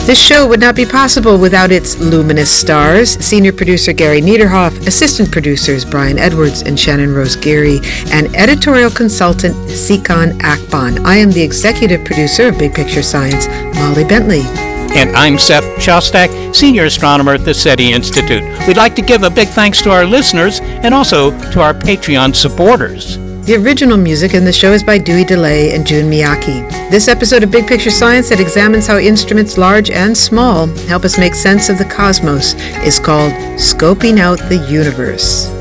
This show would not be possible without its luminous stars, senior producer Gary Niederhoff, assistant producers Brian Edwards and Shannon Rose Geary, and editorial consultant Sikon Akban. I am the executive producer of Big Picture Science, Molly Bentley. And I'm Seth Shostak, senior astronomer at the SETI Institute. We'd like to give a big thanks to our listeners and also to our Patreon supporters. The original music in the show is by Dewey DeLay and Jun Miyake. This episode of Big Picture Science that examines how instruments large and small help us make sense of the cosmos is called Scoping Out the Universe.